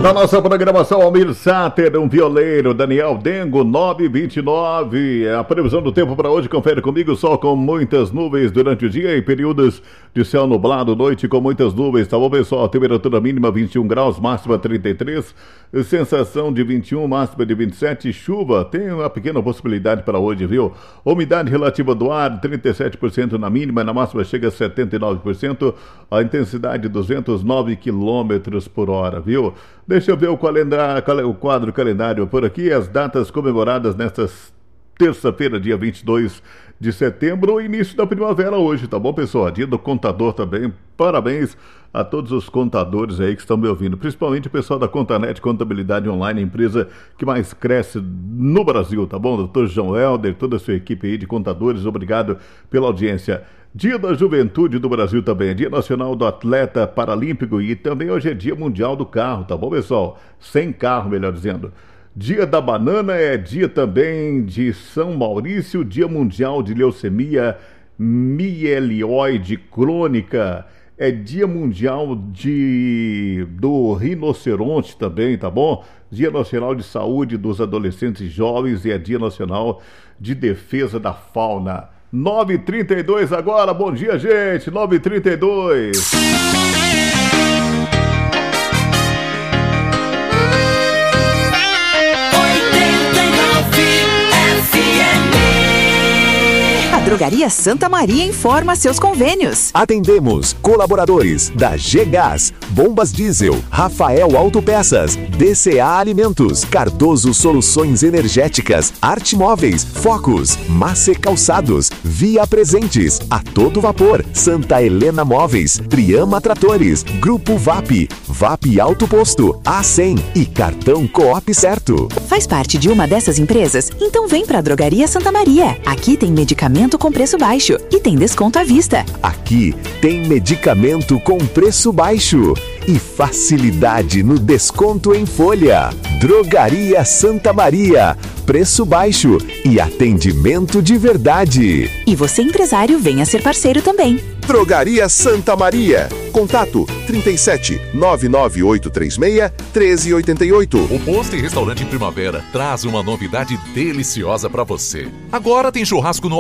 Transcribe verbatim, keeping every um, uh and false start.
Na nossa programação, Almir Sater, um violeiro, Daniel Dengo, nove e vinte e nove. A previsão do tempo para hoje, confere comigo, sol com muitas nuvens durante o dia e períodos de céu nublado, noite com muitas nuvens, tá bom, pessoal? Temperatura mínima vinte e um graus, máxima trinta e três, sensação de vinte e um, máxima de vinte e sete, chuva, tem uma pequena possibilidade para hoje, viu? Umidade relativa do ar, trinta e sete por cento na mínima, na máxima chega a setenta e nove por cento, a intensidade duzentos e nove quilômetros por hora, viu? Deixa eu ver o, calendário, o quadro calendário por aqui, as datas comemoradas nesta terça-feira, dia vinte e dois de setembro, o início da primavera hoje, tá bom, pessoal? Dia do contador também, parabéns a todos os contadores aí que estão me ouvindo, principalmente o pessoal da Contanet Contabilidade Online, a empresa que mais cresce no Brasil, tá bom? doutor João Helder, toda a sua equipe aí de contadores, obrigado pela audiência. Dia da Juventude do Brasil também, Dia Nacional do Atleta Paralímpico e também hoje é Dia Mundial do Carro, tá bom, pessoal? Sem carro, melhor dizendo. Dia da Banana é dia também de São Maurício, Dia Mundial de Leucemia Mieloide Crônica, é Dia Mundial de do Rinoceronte também, tá bom? Dia Nacional de Saúde dos Adolescentes e Jovens e é Dia Nacional de Defesa da Fauna. nove e trinta e dois agora, bom dia, gente, nove e trinta e dois. Drogaria Santa Maria informa seus convênios. Atendemos colaboradores da G-Gás, Bombas Diesel, Rafael Autopeças, D C A Alimentos, Cardoso Soluções Energéticas, Arte Móveis, Focus, Mace Calçados, Via Presentes, A Todo Vapor, Santa Helena Móveis, Triama Tratores, Grupo V A P, V A P Auto Posto, A cem e Cartão Coop Certo. Faz parte de uma dessas empresas? Então vem pra Drogaria Santa Maria. Aqui tem medicamento com preço baixo e tem desconto à vista. Aqui tem medicamento com preço baixo e facilidade no desconto em folha. Drogaria Santa Maria, preço baixo e atendimento de verdade. E você, empresário, venha ser parceiro também. Drogaria Santa Maria. Contato trinta e sete, nove nove oito três seis, treze oitenta e oito. O Posto e Restaurante Primavera traz uma novidade deliciosa para você. Agora tem churrasco no